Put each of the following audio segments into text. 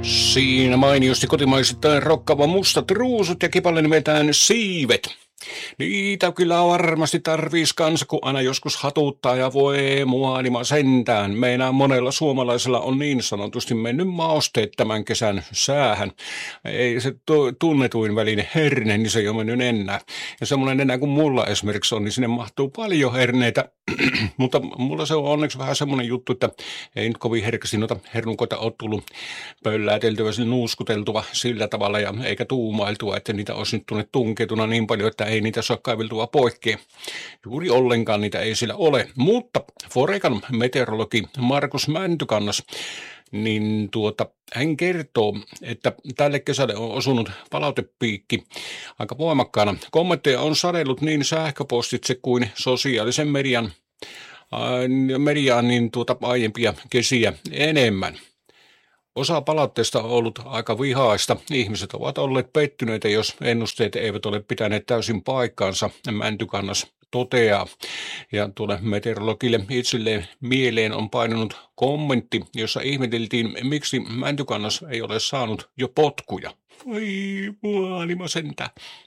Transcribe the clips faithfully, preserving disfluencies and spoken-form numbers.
Siinä mainiosti kotimaisittain rokkava mustat ruusut ja kipalle nimeltään Siivet. Niitä kyllä varmasti tarvis kanssa, kun aina joskus hatuttaa ja voi muanima sentään. Meinaan monella suomalaisella on niin sanotusti mennyt mausteet tämän kesän säähän. Ei se tu- tunnetuin väline herne, niin se ei ole mennyt enää. Ja semmoinen enää kuin mulla esimerkiksi on, niin sinne mahtuu paljon herneitä. Mutta mulla se on onneksi vähän semmoinen juttu, että ei nyt kovin herkästi noita hernukoita ole tullut pöllääteltyä, nuuskuteltua sillä tavalla ja eikä tuumailtua, että niitä olisi nyt tuonne tunketuna niin paljon, että ei niitä saa kaiveltua poikkeen. Juuri ollenkaan niitä ei sillä ole. Mutta Forecan meteorologi Markus Mäntykannas, niin tuota, hän kertoo, että tälle kesälle on osunut palautepiikki aika voimakkaana. Kommentteja on sadellut niin sähköpostitse kuin sosiaalisen median, ää, mediaan niin tuota aiempia kesiä enemmän. Osa palautteesta on ollut aika vihaista. Ihmiset ovat olleet pettyneitä, jos ennusteet eivät ole pitäneet täysin paikkaansa, Mäntykannas toteaa. Ja tuolle meteorologille itselleen mieleen on painunut kommentti, jossa ihmeteltiin, miksi Mäntykannas ei ole saanut jo potkuja. Oi, muanima sentään.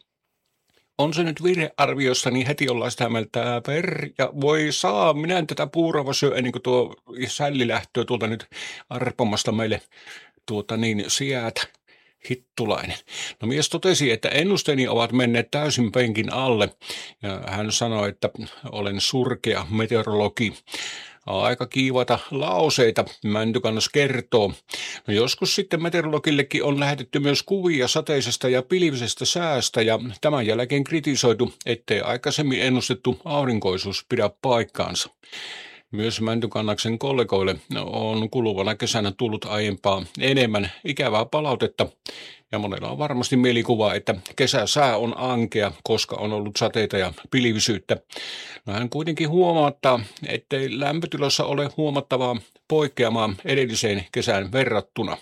On se nyt virhearviossa, niin heti ollaan sitä mieltä per, ja voi saa, minä en tätä puuroa syö ennen kuin tuo sälli lähtöä tuolta nyt arpomasta meille tuota niin sieltä. Hittulainen. No mies totesi, että ennusteeni ovat menneet täysin penkin alle, ja hän sanoi, että olen surkea meteorologi. Aika kiivaita lauseita, Mäntykannas kertoo. No joskus sitten meteorologillekin on lähetetty myös kuvia sateisesta ja pilvisestä säästä ja tämän jälkeen kritisoitu, ettei aikaisemmin ennustettu aurinkoisuus pidä paikkaansa. Myös Mäntykannaksen kollegoille on kuluvana kesänä tullut aiempaa enemmän ikävää palautetta ja monella on varmasti mielikuva, että kesäsää on ankea, koska on ollut sateita ja pilvisyyttä. No hän kuitenkin huomauttaa, ettei lämpötilassa ole huomattavaa poikkeamaa edelliseen kesään verrattuna.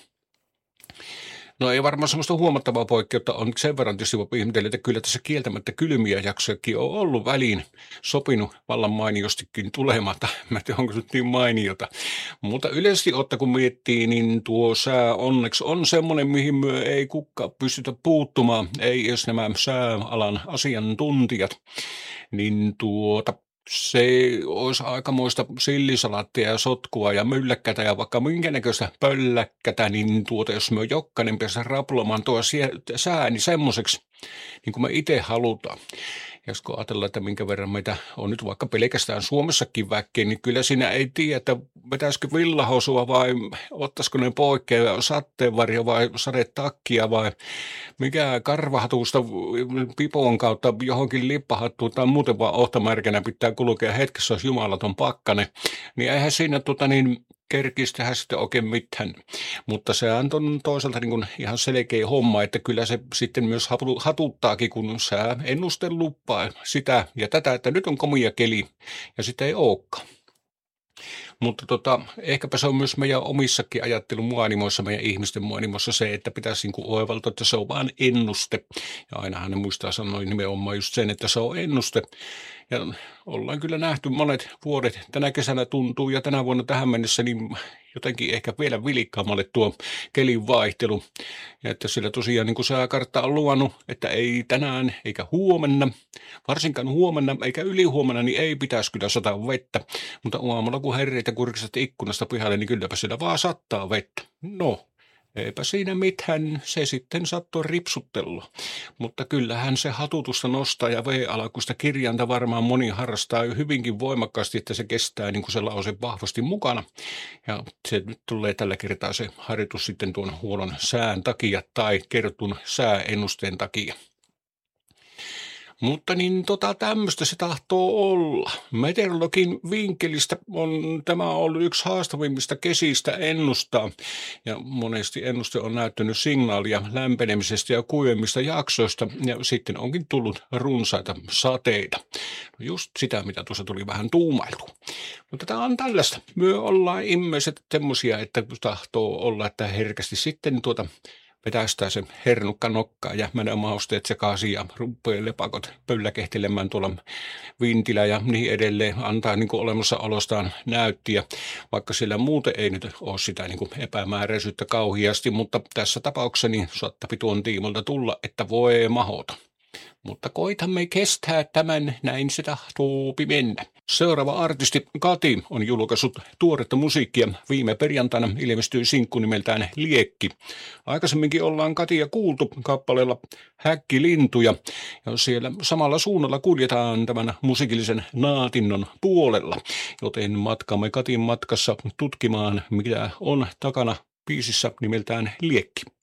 No ei varmaan semmoista huomattavaa poikkeutta on sen verran tietysti voi ihmetellä, että kyllä tässä kieltämättä kylmiä jaksojakin on ollut väliin sopinut vallan mainiostikin tulematta. Mä en tiedä, onko se nyt niin mainiota. Mutta yleisesti otta kun miettii, niin tuo sää onneksi on semmoinen, mihin myö ei kukaan pystytä puuttumaan. Ei edes nämä sääalan asiantuntijat. Niin tuota... Se olisi aikamoista sillisalaattia ja sotkua ja mylläkkätä ja vaikka minkä näköistä pölläkkätä, niin tuota, jos me jokainen pääsee raplomaan tuo sää, niin semmoiseksi, niin kuin me itse halutaan. Ja kun ajatellaan, että minkä verran meitä on nyt vaikka pelkästään Suomessakin väkkeä, niin kyllä siinä ei tiedä, että vetäisikö villahousua vai ottaisiko ne poikkeja sateenvarjo vai sadetakkia vai mikä karvahatusta pipon kautta johonkin lippahattuun tai muuten vaan ohtamärkänä pitää kulkea hetkessä, jos jumalaton pakkane. Niin eihän siinä tota niin kerkisi tehdä sitten oikein mitään. Mutta se on toisaalta niin kuin ihan selkeä homma, että kyllä se sitten myös hatuttaakin, kun sää ennuste lupaa sitä ja tätä, että nyt on komia keli ja sitä ei olekaan. Mutta tota, ehkäpä se on myös meidän omissakin ajattelun muanimoissa, meidän ihmisten muanimoissa se, että pitäisi niin oivaltaa, että se on vain ennuste. Ja ainahan ne muistaa sanoa nimenomaan just sen, että se on ennuste. Ja ollaan kyllä nähty monet vuodet. Tänä kesänä tuntuu ja tänä vuonna tähän mennessä niin jotenkin ehkä vielä vilikkaammalle tuo kelin vaihtelu. Ja että sillä tosiaan niin kuin sääkartta on luvannut, että ei tänään eikä huomenna, varsinkaan huomenna eikä ylihuomenna, niin ei pitäisi kyllä sataa vettä. Mutta aamulla kun herreitä kurkisat ikkunasta pihalle, niin kylläpä siellä vaan sattaa vettä. No. Eipä siinä mitään, se sitten saattoi ripsuttelua. Mutta kyllähän se hatutusta nostaa ja V-alakuista kirjainta varmaan moni harrastaa hyvinkin voimakkaasti, että se kestää niin kuin se lause vahvasti mukana. Ja se nyt tulee tällä kertaa se harjoitus sitten tuon huonon sään takia tai kertun sääennusteen takia. Mutta niin tota tämmöistä se tahtoo olla. Meteorologin vinkkelistä on tämä ollut yksi haastavimmista kesistä ennustaa. Ja monesti ennuste on näyttänyt signaalia lämpenemisestä ja kuivemmista jaksoista. Ja sitten onkin tullut runsaita sateita. No just sitä, mitä tuossa tuli vähän tuumailtu. Mutta tämä on tällaista. Me ollaan ihmiset semmoisia, että tahtoo olla, että herkästi sitten tuota vetästää se hernukka nokkaa ja menee mausteet sekaisin ja rupeaa lepakot pölläkehtelemään tuolla vintillä ja niin edelleen. Antaa niin kuin olemassaolostaan näyttiä, vaikka sillä muuten ei nyt ole sitä niin kuin epämääräisyyttä kauhiasti, mutta tässä tapauksessa niin saattapi tuon tiimolta tulla, että voi mahota. Mutta koitamme kestää tämän, näin se tahtoopi mennä. Seuraava artisti Kati on julkaissut tuoretta musiikkia. Viime perjantaina ilmestyi sinkku nimeltään Liekki. Aikaisemminkin ollaan Katia kuultu kappaleella Häkkilintuja. Ja siellä samalla suunnalla kuljetaan tämän musiikillisen naatinnon puolella. Joten matkamme Katin matkassa tutkimaan, mitä on takana biisissä nimeltään Liekki.